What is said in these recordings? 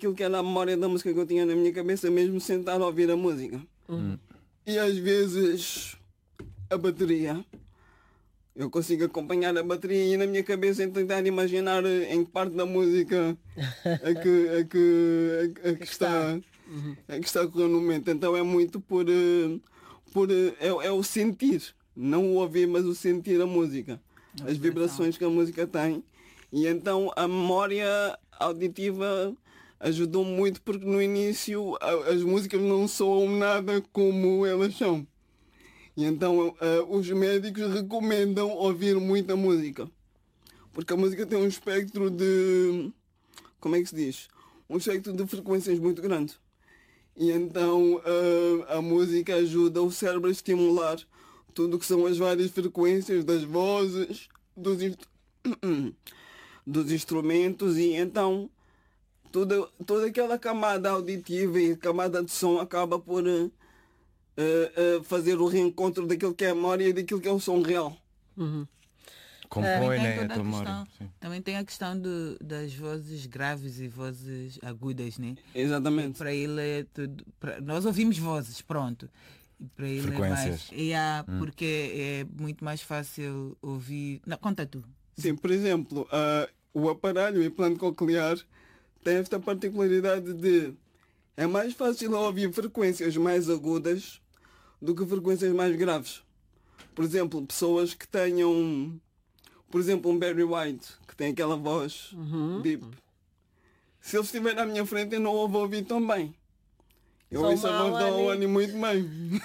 aquilo que era a memória da música que eu tinha na minha cabeça, mesmo sentar a ouvir a música. E às vezes a bateria, eu consigo acompanhar a bateria e na minha cabeça tentar imaginar em que parte da música é que está a correr no momento. Então é muito é o sentir, não o ouvir, mas o sentir a música, as vibrações que a música tem. E então a memória auditiva ajudou muito, porque no início as músicas não soam nada como elas são. E então os médicos recomendam ouvir muita música, porque a música tem um espectro de, como é que se diz? Um espectro de frequências muito grande. E então a música ajuda o cérebro a estimular tudo o que são as várias frequências das vozes, dos instrumentos, e então toda aquela camada auditiva e camada de som acaba por fazer o reencontro daquilo que é a memória e daquilo que é o som real. Compõe, né, a tua memória. Também tem a questão das vozes graves e vozes agudas, né? Exatamente. Para ele é tudo. Nós ouvimos vozes, pronto. E para ele frequências. Porque é muito mais fácil ouvir. Não, conta tu. Sim, por exemplo, o aparelho, o implante coclear, tem esta particularidade de é mais fácil ouvir frequências mais agudas do que frequências mais graves. Por exemplo, pessoas que tenham, por exemplo, um Barry White, que tem aquela voz deep. Se ele estiver à minha frente, eu não o vou ouvir tão bem. Eu ouço a voz da Oani muito bem.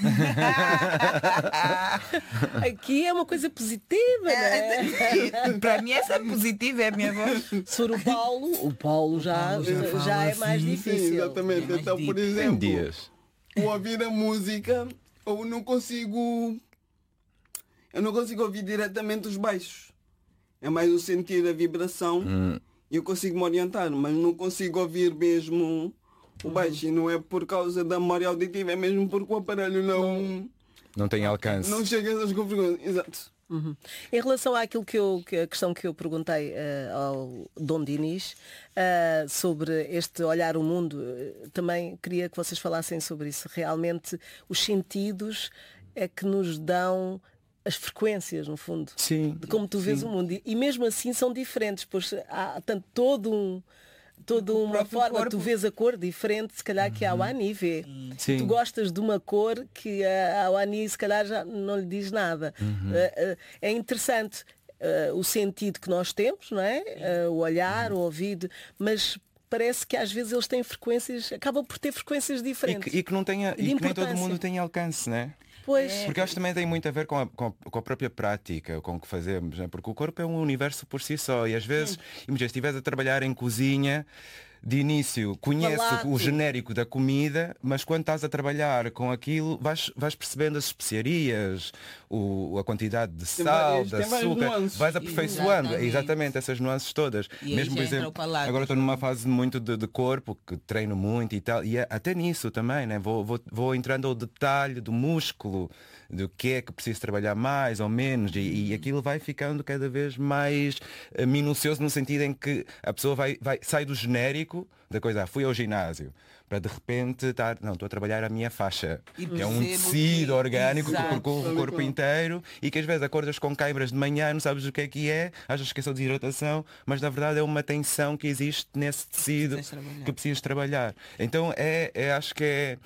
Aqui é uma coisa positiva, né? Para mim essa positiva é a minha voz. Se for o Paulo já é mais difícil. Sim, exatamente. É então, por exemplo, o ouvir a música, eu não consigo ouvir diretamente os baixos. É mais o sentir a vibração e eu consigo me orientar, mas não consigo ouvir mesmo o baixo. E não é por causa da memória auditiva, é mesmo porque o aparelho não tem alcance. Não chega a essas configurações. Exato. Em relação àquilo a questão que eu perguntei ao Dom Dinis sobre este olhar o mundo, também queria que vocês falassem sobre isso. Realmente os sentidos é que nos dão as frequências, no fundo, sim, de como tu vês o mundo. E mesmo assim são diferentes, pois há tanto toda uma forma, tu vês a cor diferente, se calhar, que a Oani vê. Sim. Tu gostas de uma cor que a Oani, se calhar, já não lhe diz nada. É interessante o sentido que nós temos, não é? O olhar, o ouvido, mas parece que às vezes eles têm frequências, acabam por ter frequências diferentes. E que nem todo mundo tem alcance, não é? Pois. Porque acho que também tem muito a ver com a própria prática, com o que fazemos, né? Porque o corpo é um universo por si só e às vezes, imagina, se estiveres a trabalhar em cozinha, de início conhece o genérico da comida, mas quando estás a trabalhar com aquilo vais percebendo as especiarias, a quantidade de sal, de açúcar, vais aperfeiçoando exatamente essas nuances todas. E mesmo, por exemplo, agora estou numa fase muito de corpo, que treino muito e tal, e até nisso também, né? Vou entrando ao detalhe do músculo, do que é que preciso trabalhar mais ou menos, e aquilo vai ficando cada vez mais minucioso, no sentido em que a pessoa sai do genérico da coisa, fui ao ginásio, para de repente estou a trabalhar a minha faixa, que é um tecido orgânico que percorre o corpo inteiro, e que às vezes acordas com câimbras de manhã, não sabes o que é, achas que esqueceu de hidratação, mas na verdade é uma tensão que existe nesse tecido que precisas trabalhar. Então acho que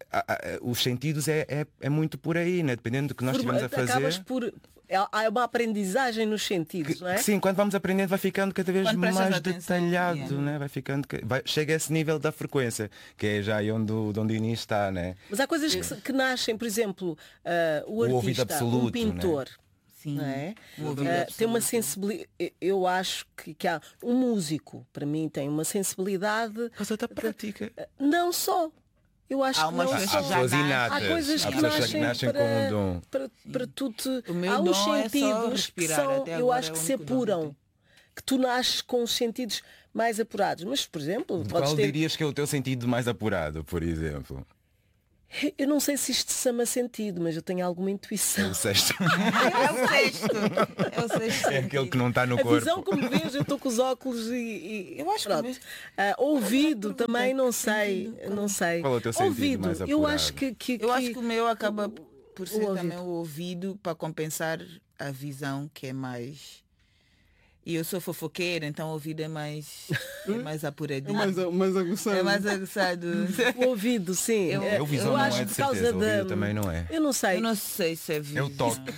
os sentidos é muito por aí, né? Dependendo do que nós estivermos a fazer. Há uma aprendizagem nos sentidos, não é? Sim, quando vamos aprendendo vai ficando cada vez mais detalhado, né? Chega a esse nível da frequência, que é já aí onde o Dom Dinis está, né? Mas há coisas que nascem, por exemplo, o artista, absoluto, um pintor. Né? Sim, não é? Tem uma sensibilidade. Eu acho que há um músico, para mim, tem uma sensibilidade. Por causa da prática. Não só. Eu acho que não há coisas que nascem com um dom. Para tudo. Há uns sentidos que são, eu acho que se apuram. Que tu nasces com os sentidos mais apurados. Mas, por exemplo, qual dirias que é o teu sentido mais apurado, por exemplo? Eu não sei se isto se chama sentido, mas eu tenho alguma É intuição. o sexto. É o sexto. É o sexto. É aquele que não está no A corpo. visão, como vês, eu estou com os óculos e Eu acho que pronto. mesmo- Ouvido também, não sei. Não sei. Qual é o teu sentido Ouvido, mais eu apurado? acho que Eu acho que o meu acaba por ser ouvido. também o ouvido para compensar a visão, que é mais. E eu sou fofoqueira, então o ouvido é mais apuradinho. mais aguçado. É mais aguçado. o ouvido, sim. Eu visão eu não acho é de por causa certeza, o da. ouvido também não é. Eu não sei. Eu não sei se é visão. É o toque.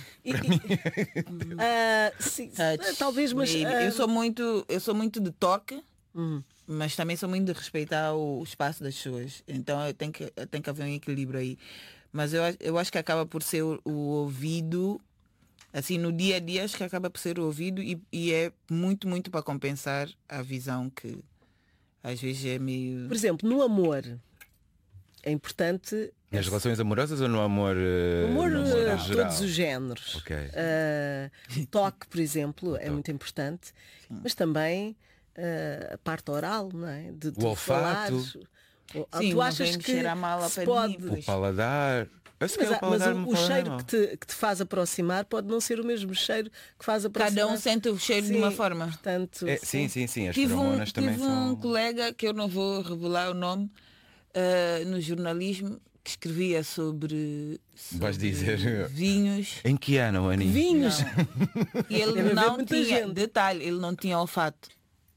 Sim, Touch, talvez, mas. maybe. Eu sou muito de toque, mas também sou muito de respeitar o espaço das pessoas. Então tem que haver um equilíbrio aí. Mas eu acho que acaba por ser o ouvido, assim, no dia a dia, acho que acaba por ser o ouvido e é muito, muito para compensar a visão, que às vezes é meio. Por exemplo, no amor é importante. Nas relações amorosas ou no amor? Amor, no amor em geral? todos os géneros. Ok. Toque, por exemplo, é muito importante, mas também a parte oral, não é? De O olfato. falares. Sim, Tu não achas vem que cheirar mal ao se pé de mim, pode. pois. O paladar. Eu sei que Mas, o paladar me o fala cheiro mal. que te faz aproximar pode não ser o mesmo cheiro que faz aproximar. Cada um sente o cheiro de uma forma. Portanto, É, sim, sim, sim. As Tive feromonas também tive são. um colega, que eu não vou revelar o nome, no jornalismo, que escrevia sobre Vais dizer. vinhos. Em que ano, Ani? Vinhos. E ele Deve haver não muita tinha, gente. detalhe, ele não tinha olfato.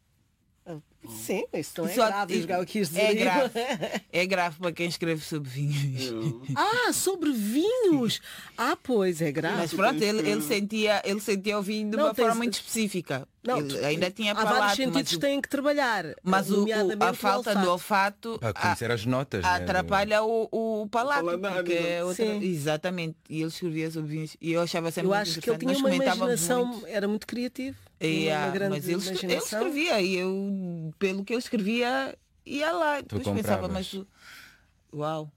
Sim, isso não é Só- grave. Eu quis dizer. é grave. É grave para quem escreve sobre vinhos. Sobre vinhos. Pois, é grave. Mas pronto, ele sentia o vinho de Não, uma tens- forma muito específica. Não, Ele ainda tinha há vários palato, sentidos que têm que trabalhar. mas nomeadamente a falta do olfato Para conhecer as notas. né, atrapalha o palato. paladar, Porque é outra... Sim. Exatamente. E ele escrevia sobre vinhos. E eu achava sempre Eu muito acho que ele interessante. tinha Nós uma comentávamos imaginação, muito. era muito criativo. E, Tinha uma grande mas ele imaginação. escrevia e eu, pelo que ele escrevia, ia lá. Depois pensava, compravas. mas uau.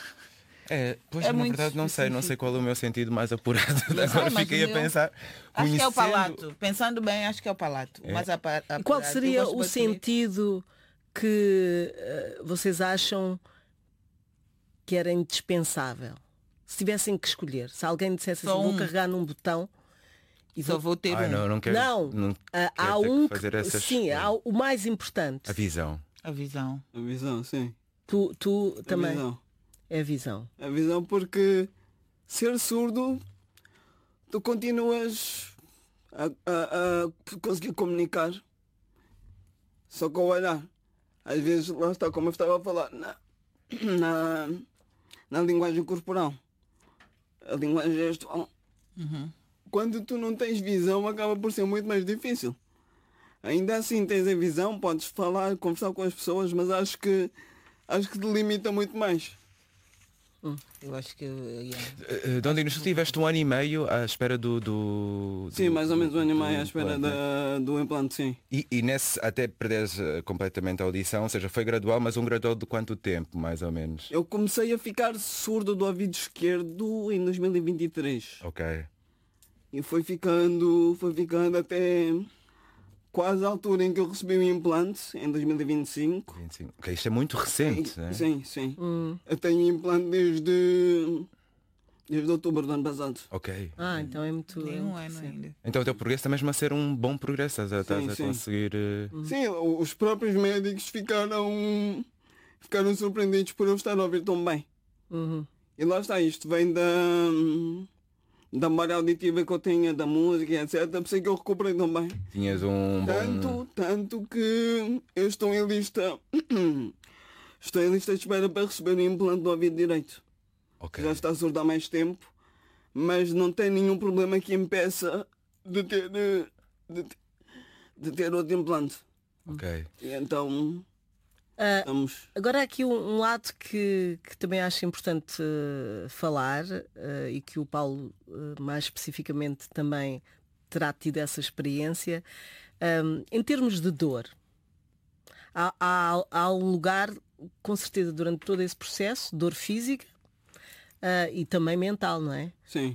É, pois É na muito verdade não sei específico. qual é o meu sentido mais apurado. Agora mas fiquei o a meu- pensar. Acho que é o conhecendo- palato. Pensando bem, acho que é o palato. Mas E qual seria o sentido que vocês acham que era indispensável? Se tivessem que escolher, se alguém dissesse Só assim, vou um. carregar num botão e Só vou ter Ai, um. não quero. Não, quero há ter um que fazer essas sim, há o mais importante. A visão. A visão. A visão, sim. Tu A também visão. é a visão. A visão, porque ser surdo, tu continuas a conseguir comunicar só com o olhar. Às vezes, lá está, como eu estava a falar, na linguagem corporal, a linguagem gestual. Quando tu não tens visão, acaba por ser muito mais difícil. Ainda assim tens a visão, podes falar, conversar com as pessoas, mas acho que delimita muito mais. Eu acho que. Dom Dinos, tu tiveste 1 ano e meio à espera do Sim, mais ou menos um ano e meio à do espera implante, né? do implante, sim. E nesse até perderes completamente a audição, ou seja, foi gradual, mas um gradual de quanto tempo, mais ou menos? Eu comecei a ficar surdo do ouvido esquerdo em 2023. Ok. E foi ficando até quase a altura em que eu recebi o implante, em 2025. 25. Ok, isto é muito recente, né? Sim, sim. Eu tenho implante desde outubro do ano passado. Ok. Então é muito. Nem um ano ainda. Então o teu progresso está mesmo a ser um bom progresso, estás a sim. conseguir. Sim, os próprios médicos ficaram surpreendidos por eu estar a ouvir tão bem. E lá está, isto vem da memória auditiva que eu tinha, da música, etc. Por isso é que eu recuperei tão bem. Tinhas um bom. Tanto que eu estou em lista estou em lista de espera para receber o implante do ouvido direito. Ok. Já está surdo há mais tempo, mas não tem nenhum problema que impeça de ter outro implante. Ok. E então estamos. Agora há aqui um lado que também acho importante falar e que o Paulo mais especificamente também terá tido essa experiência. Em termos de dor, há um lugar, com certeza, durante todo esse processo, dor física e também mental, não é? Sim.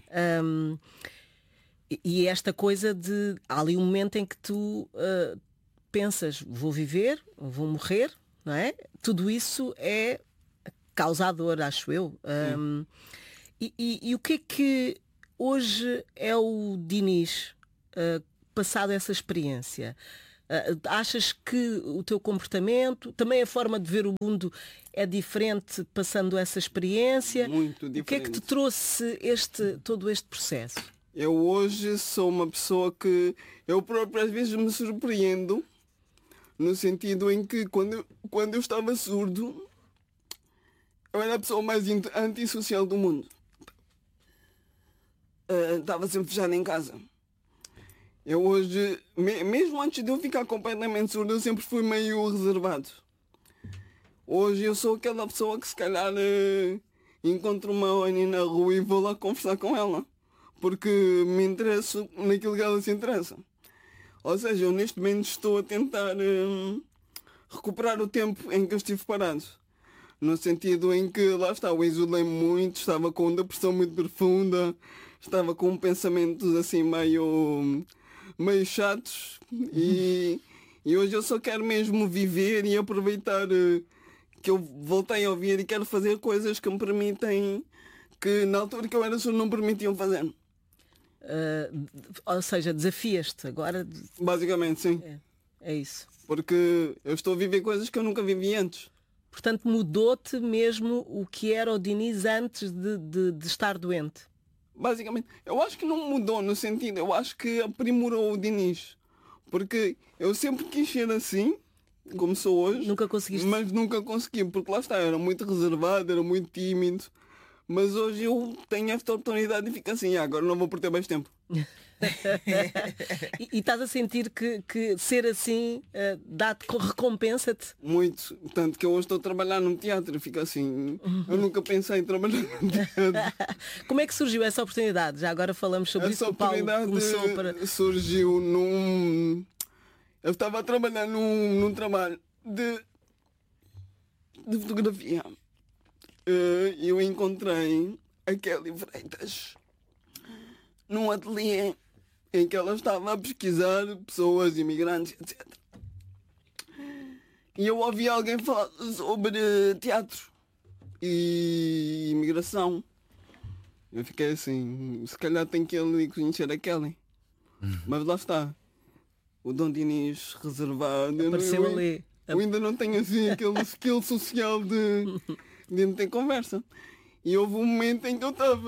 E esta coisa de... Há ali um momento em que tu pensas, vou viver, vou morrer, não é? Tudo isso causa dor, acho eu. E o que é que hoje é o Dinis, passado essa experiência? Achas que o teu comportamento, também a forma de ver o mundo é diferente passando essa experiência? Muito diferente. O que é que te trouxe todo este processo? Eu hoje sou uma pessoa que eu próprio às vezes me surpreendo, no sentido em que quando eu estava surdo, eu era a pessoa mais antissocial do mundo. Estava sempre fechado em casa. Eu hoje, mesmo antes de eu ficar completamente surdo, eu sempre fui meio reservado. Hoje eu sou aquela pessoa que se calhar encontro uma Oni na rua e vou lá conversar com ela. Porque me interesso naquilo que ela se interessa. Ou seja, eu neste momento estou a tentar recuperar o tempo em que eu estive parado. No sentido em que, lá está, eu isolei muito, estava com depressão muito profunda, estava com pensamentos assim meio chatos e hoje eu só quero mesmo viver e aproveitar que eu voltei a ouvir e quero fazer coisas que me permitem, que na altura que eu era surdo não permitiam fazer. Ou seja, desafias-te agora. Basicamente, sim. É isso. Porque eu estou a viver coisas que eu nunca vivi antes. Portanto, mudou-te mesmo o que era o Dinis antes de estar doente. Basicamente, eu acho que não mudou no sentido, eu acho que aprimorou o Dinis. Porque eu sempre quis ser assim, como sou hoje. Nunca conseguiste. Mas nunca consegui, porque lá está, eu era muito reservado, era muito tímido. Mas hoje eu tenho esta oportunidade e fico assim, agora não vou perder mais tempo. E estás a sentir que ser assim recompensa-te? Muito. Tanto que eu hoje estou a trabalhar num teatro e fico assim, eu nunca pensei em trabalhar num teatro. Como é que surgiu essa oportunidade? Já agora falamos sobre isso. Essa oportunidade surgiu num... Eu estava a trabalhar num trabalho de fotografia. Eu encontrei a Kelly Freitas num ateliê em que ela estava a pesquisar pessoas, imigrantes, etc. E eu ouvi alguém falar sobre teatro e imigração. Eu fiquei assim, se calhar tem que ele conhecer a Kelly. Mas lá está. O Dom Dinis reservado. Apareceu ali. Eu ainda não tenho assim aquele skill social de não ter conversa. E houve um momento em que eu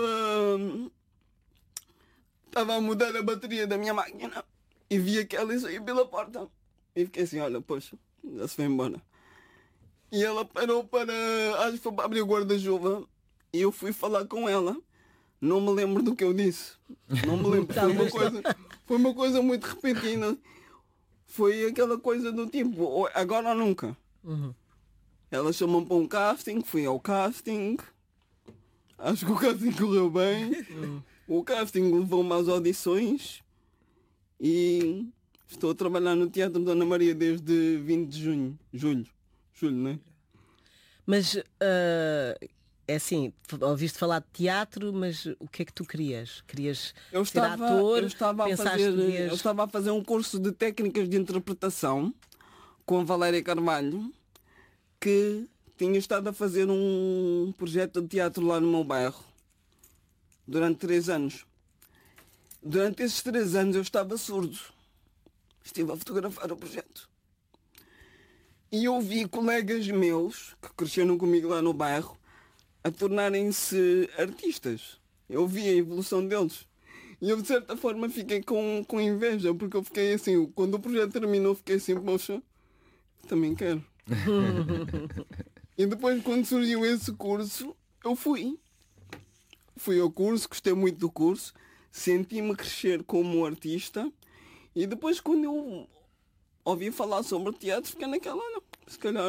estava a mudar a bateria da minha máquina e vi aquela sair pela porta. E fiquei assim, olha, poxa, já se foi embora. E ela parou acho que foi para abrir o guarda-chuva e eu fui falar com ela. Não me lembro do que eu disse. Não me lembro. Foi uma coisa muito repentina. Foi aquela coisa do tipo, agora ou nunca. Ela chamou-me para um casting, fui ao casting. Acho que o casting correu bem. O casting levou-me às audições e estou a trabalhar no Teatro Dona Maria desde 20 de junho. Julho, não é? Mas é assim, ouviste falar de teatro, mas o que é que tu querias? Querias ser ator? Eu estava a fazer um curso de técnicas de interpretação com a Valéria Carvalho, que tinha estado a fazer um projeto de teatro lá no meu bairro durante 3 anos. Durante esses 3 anos eu estava surdo. Estive a fotografar o projeto. E eu vi colegas meus, que cresceram comigo lá no bairro, a tornarem-se artistas. Eu vi a evolução deles. E eu de certa forma fiquei com inveja, porque eu fiquei assim, quando o projeto terminou, fiquei assim, poxa, também quero. E depois, quando surgiu esse curso, eu fui. Fui ao curso, gostei muito do curso, senti-me crescer como artista e depois, quando eu ouvi falar sobre teatro, fiquei naquela, não, se calhar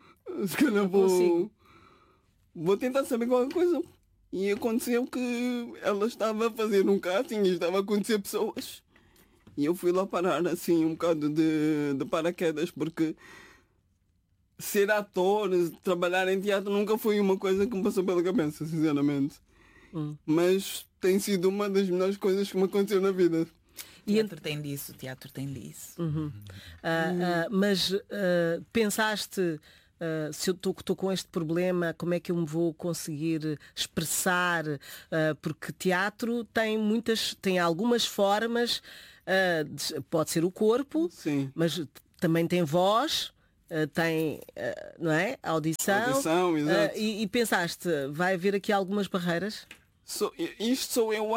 vou tentar saber qualquer coisa. E aconteceu que ela estava a fazer um casting e estava a conhecer pessoas. E eu fui lá parar assim um bocado de paraquedas, porque ser ator, trabalhar em teatro nunca foi uma coisa que me passou pela cabeça, sinceramente. Mas tem sido uma das melhores coisas que me aconteceu na vida. O teatro tem disso. Mas pensaste se eu estou com este problema, como é que eu me vou conseguir expressar? Porque teatro tem algumas formas, pode ser o corpo, Sim. mas também tem voz, tem, não é? Audição, exato. e pensaste, vai haver aqui algumas barreiras? Isto sou eu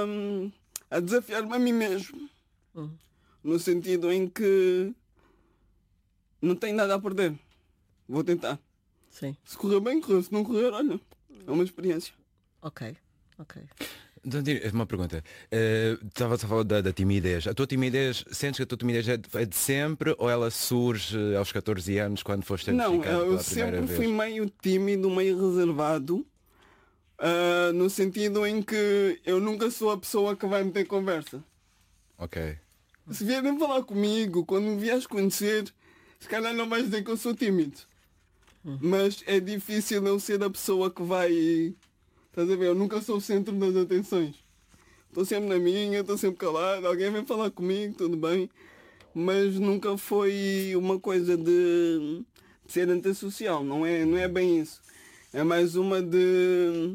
a desafiar-me a mim mesmo. No sentido em que não tenho nada a perder. Vou tentar. Sim. Se correr bem, correr. Se não correr, olha, é uma experiência. Ok. Uma pergunta. Estavas a falar da timidez. A tua timidez, sentes que a tua timidez é de sempre ou ela surge aos 14 anos quando foste Não, identificado eu pela primeira sempre vez? fui meio tímido, meio reservado. No sentido em que eu nunca sou a pessoa que vai meter conversa. Ok. Se vierem falar comigo, quando me vieres conhecer, se calhar não vais dizer que eu sou tímido. Mas é difícil eu ser a pessoa que vai... Estás a ver? Eu nunca sou o centro das atenções. Estou sempre na minha, estou sempre calado, alguém vem falar comigo, tudo bem. Mas nunca foi uma coisa de ser antissocial, não é bem isso. É mais uma de...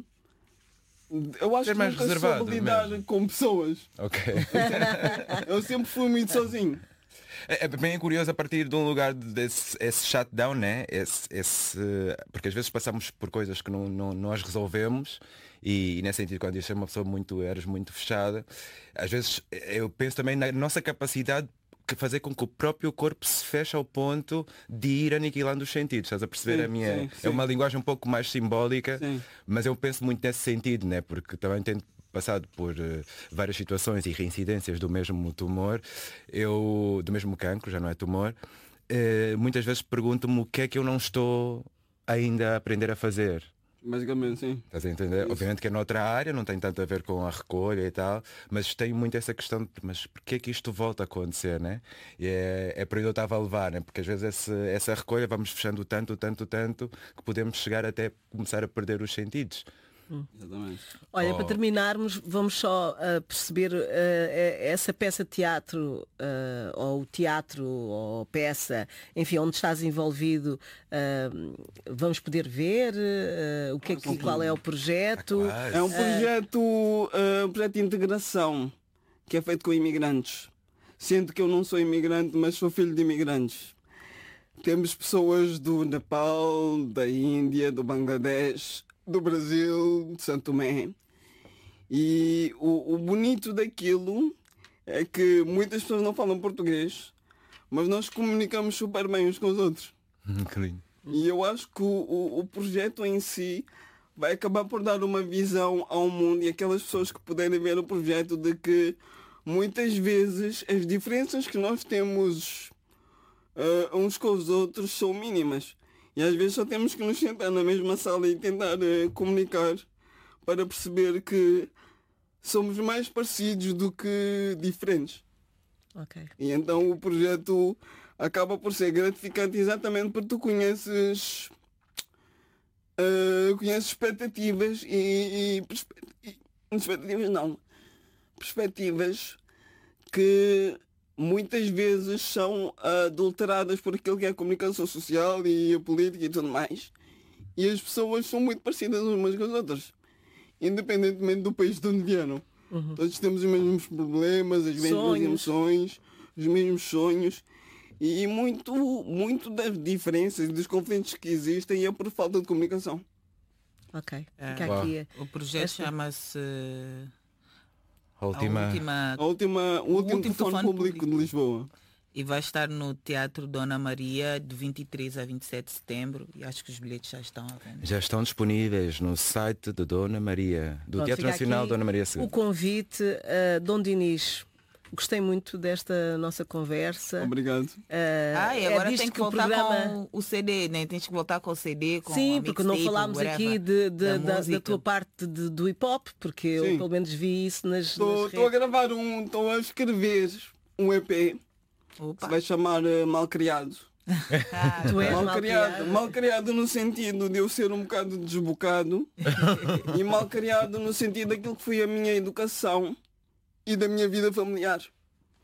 Eu acho Ser que mais nunca reservado soube lidar mesmo. com pessoas. Ok. Eu sempre fui muito sozinho. É bem curioso a partir de um lugar desse esse shutdown, né? Porque às vezes passamos por coisas que não as resolvemos e nesse sentido quando dizes uma pessoa eras muito fechada, às vezes eu penso também na nossa capacidade de fazer com que o próprio corpo se feche ao ponto de ir aniquilando os sentidos. Estás a perceber? Sim. É uma linguagem um pouco mais simbólica, Sim. mas eu penso muito nesse sentido, né? Porque também tenho passado por várias situações e reincidências do mesmo tumor, do mesmo cancro, já não é tumor, muitas vezes pergunto-me o que é que eu não estou ainda a aprender a fazer. Basicamente, sim. Estás a entender? Isso. Obviamente que é noutra área, não tem tanto a ver com a recolha e tal, mas tem muito essa questão de mas porquê é que isto volta a acontecer, né? E é por aí eu estava a levar, né? Porque às vezes essa recolha vamos fechando tanto que podemos chegar até começar a perder os sentidos. Exatamente. Olha, para terminarmos, vamos só perceber essa peça de teatro, ou teatro, ou peça, enfim, onde estás envolvido, vamos poder ver qual é o projeto. É um projeto de integração que é feito com imigrantes. Sendo que eu não sou imigrante, mas sou filho de imigrantes. Temos pessoas do Nepal, da Índia, do Bangladesh, do Brasil, de Santo Tomé. E o bonito daquilo é que muitas pessoas não falam português, mas nós comunicamos super bem uns com os outros. Que lindo. E eu acho que o projeto em si vai acabar por dar uma visão ao mundo e aquelas pessoas que puderem ver o projeto de que muitas vezes as diferenças que nós temos uns com os outros são mínimas. E às vezes só temos que nos sentar na mesma sala e tentar comunicar para perceber que somos mais parecidos do que diferentes. Ok. E então o projeto acaba por ser gratificante exatamente porque tu conheces expectativas perspectivas que muitas vezes são adulteradas por aquilo que é a comunicação social e a política e tudo mais. E as pessoas são muito parecidas umas com as outras, independentemente do país de onde vieram. Todos temos os mesmos problemas, as mesmas emoções, os mesmos sonhos. E muito das diferenças, dos conflitos que existem é por falta de comunicação. Ok. Fica aqui. O projeto chama-se O último telefone público de Lisboa. E vai estar no Teatro Dona Maria de 23 a 27 de setembro e acho que os bilhetes já estão à venda. Já estão disponíveis no site de Dona Maria, do Teatro Nacional Dona Maria II. O convite, Dom Dinis, gostei muito desta nossa conversa. Obrigado. E agora tem que voltar programa... com o CD, né? Tens que voltar com o CD, com sim, a porque não falámos aqui da tua parte do hip hop, porque eu pelo menos vi isso nas redes. Estou a escrever um EP. Opa. Se vai chamar Malcriado. Tu és Malcriado no sentido de eu ser um bocado desbocado e malcriado no sentido daquilo que foi a minha educação e da minha vida familiar.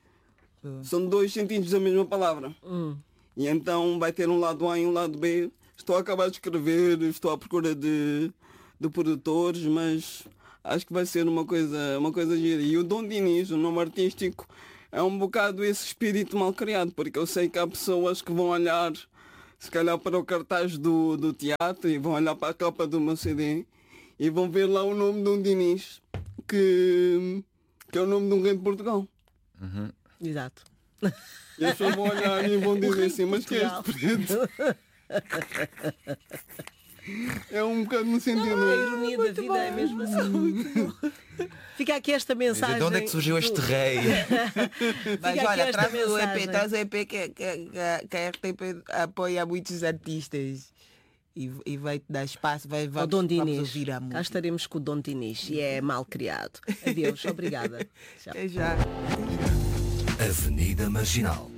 São dois sentidos da mesma palavra. E então vai ter um lado A e um lado B, estou a acabar de escrever, estou à procura de produtores, mas acho que vai ser uma coisa gira. E o Dom Dinis, o nome artístico, é um bocado esse espírito mal criado, porque eu sei que há pessoas que vão olhar, se calhar, para o cartaz do teatro e vão olhar para a capa do meu CD e vão ver lá o nome de Dom Dinis, que é o nome de um rei de Portugal. Exato. E as pessoas vão olhar e vão dizer assim, mas que é este preto? É um bocado no sentido. A ironia da vida é mesmo assim. Fica aqui esta mensagem. De onde é que surgiu este rei? Mas Fica olha, aqui esta traz o EP, mensagem. traz o EP que a RTP apoia muitos artistas e vai te dar espaço, O Dom vamos Dinis. ouvir a Cá música. estaremos com o Dom Dinis e é mal criado. Adeus, obrigada. Tchau. Até já. Avenida Marginal.